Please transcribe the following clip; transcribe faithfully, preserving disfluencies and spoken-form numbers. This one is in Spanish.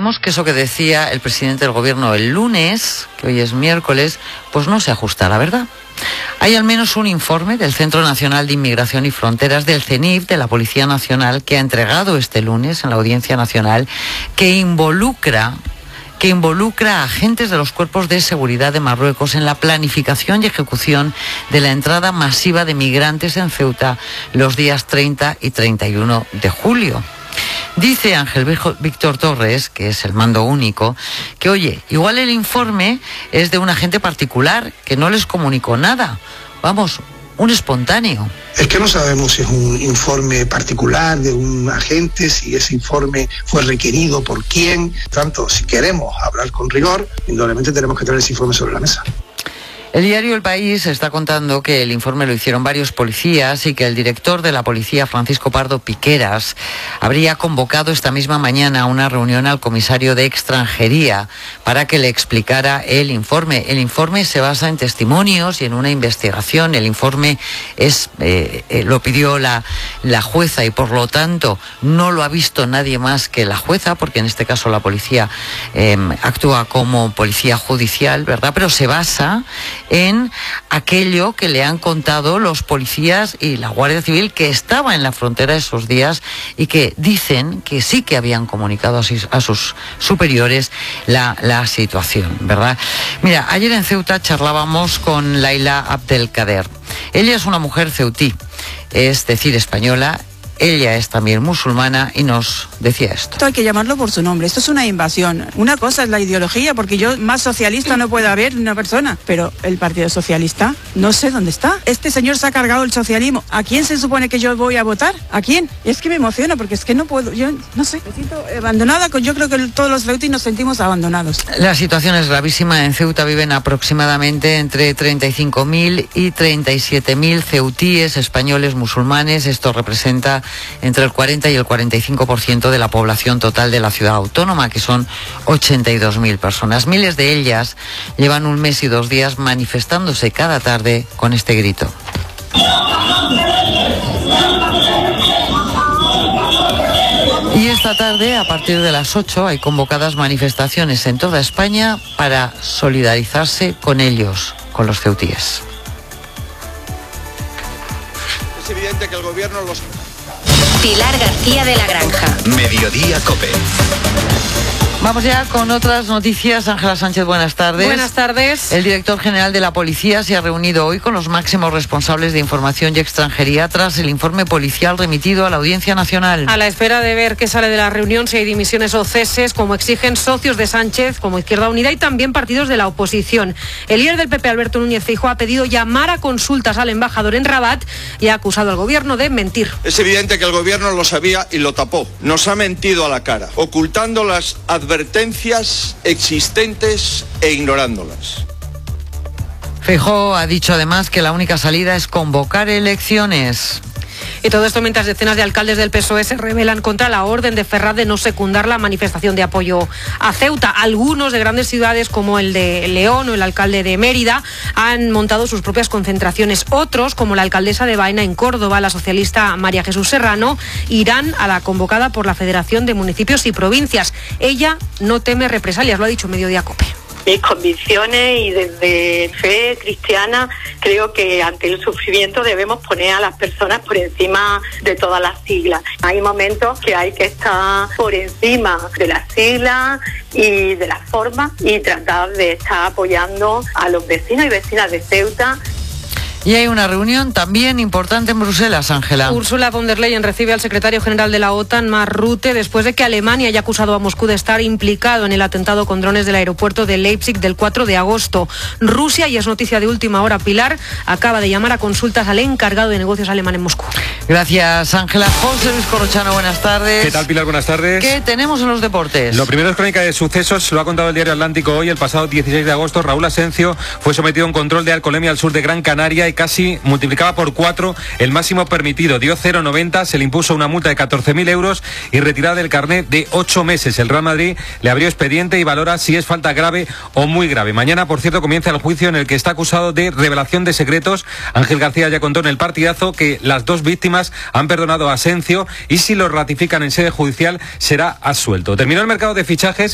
Vemos que eso que decía el presidente del gobierno el lunes, que hoy es miércoles, pues no se ajusta a la verdad. Hay al menos un informe del Centro Nacional de Inmigración y Fronteras, del CENIF, de la Policía Nacional, que ha entregado este lunes en la Audiencia Nacional, que involucra... que involucra a agentes de los cuerpos de seguridad de Marruecos en la planificación y ejecución de la entrada masiva de migrantes en Ceuta los días treinta y treinta y uno de julio. Dice Ángel Víctor Torres, que es el mando único, que oye, igual el informe es de un agente particular que no les comunicó nada. Vamos, un espontáneo. Es que no sabemos si es un informe particular de un agente, si ese informe fue requerido por quién. Tanto, si queremos hablar con rigor, indudablemente tenemos que tener ese informe sobre la mesa. El diario El País está contando que el informe lo hicieron varios policías y que el director de la policía, Francisco Pardo Piqueras, habría convocado esta misma mañana una reunión al comisario de Extranjería para que le explicara el informe. El informe se basa en testimonios y en una investigación. El informe es eh, eh, lo pidió la, la jueza y por lo tanto no lo ha visto nadie más que la jueza, porque en este caso la policía eh, actúa como policía judicial, ¿verdad? Pero se basa en aquello que le han contado los policías y la Guardia Civil que estaba en la frontera esos días y que dicen que sí que habían comunicado a sus, a sus superiores la, la situación, ¿verdad? Mira, ayer en Ceuta charlábamos con Laila Abdelkader. Ella es una mujer ceutí, es decir, española. Ella es también musulmana y nos decía esto. Esto hay que llamarlo por su nombre. Esto es una invasión. Una cosa es la ideología, porque yo más socialista no puede haber una persona. Pero el Partido Socialista, no sé dónde está. Este señor se ha cargado el socialismo. ¿A quién se supone que yo voy a votar? ¿A quién? Y es que me emociona, porque es que no puedo, yo no sé. Me siento abandonada. Yo creo que todos los ceutíes nos sentimos abandonados. La situación es gravísima. En Ceuta viven aproximadamente entre treinta y cinco mil y treinta y siete mil ceutíes españoles musulmanes. Esto representa entre el cuarenta y el cuarenta y cinco por ciento de la población total de la ciudad autónoma, que son ochenta y dos mil personas. Miles de ellas llevan un mes y dos días manifestándose cada tarde con este grito. Y esta tarde, a partir de las ocho, hay convocadas manifestaciones en toda España para solidarizarse con ellos, con los ceutíes. Es evidente que el gobierno los... Pilar García de la Granja. Mediodía COPE. Vamos ya con otras noticias. Ángela Sánchez, buenas tardes. Buenas tardes. El director general de la Policía se ha reunido hoy con los máximos responsables de Información y Extranjería tras el informe policial remitido a la Audiencia Nacional. A la espera de ver qué sale de la reunión, si hay dimisiones o ceses, como exigen socios de Sánchez, como Izquierda Unida y también partidos de la oposición. El líder del P P, Alberto Núñez Feijóo, ha pedido llamar a consultas al embajador en Rabat y ha acusado al gobierno de mentir. Es evidente que el gobierno lo sabía y lo tapó. Nos ha mentido a la cara, ocultando las advertencias existentes e ignorándolas. Feijóo ha dicho además que la única salida es convocar elecciones. Y todo esto mientras decenas de alcaldes del P S O E se rebelan contra la orden de Ferraz de no secundar la manifestación de apoyo a Ceuta. Algunos de grandes ciudades como el de León o el alcalde de Mérida han montado sus propias concentraciones. Otros, como la alcaldesa de Baena en Córdoba, la socialista María Jesús Serrano, irán a la convocada por la Federación de Municipios y Provincias. Ella no teme represalias, lo ha dicho Mediodía COPE. Mis convicciones y desde fe cristiana creo que ante el sufrimiento debemos poner a las personas por encima de todas las siglas. Hay momentos que hay que estar por encima de las siglas y de las formas y tratar de estar apoyando a los vecinos y vecinas de Ceuta. Y hay una reunión también importante en Bruselas, Ángela. Ursula von der Leyen recibe al secretario general de la OTAN, Mark Rutte, después de que Alemania haya acusado a Moscú de estar implicado en el atentado con drones del aeropuerto de Leipzig del cuatro de agosto. Rusia, y es noticia de última hora, Pilar, acaba de llamar a consultas al encargado de negocios alemán en Moscú. Gracias, Ángela. José Luis Corrochano, buenas tardes. ¿Qué tal, Pilar? Buenas tardes. ¿Qué tenemos en los deportes? Lo primero es crónica de sucesos, lo ha contado el diario Atlántico hoy. El pasado dieciséis de agosto, Raúl Asencio fue sometido a un control de alcoholemia al sur de Gran Canaria y casi multiplicaba por cuatro el máximo permitido. Dio cero coma noventa, se le impuso una multa de catorce mil euros y retirada del carnet de ocho meses. El Real Madrid le abrió expediente y valora si es falta grave o muy grave. Mañana, por cierto, comienza el juicio en el que está acusado de revelación de secretos. Ángel García ya contó en el partidazo que las dos víctimas han perdonado a Asencio y si lo ratifican en sede judicial será absuelto. Terminó el mercado de fichajes.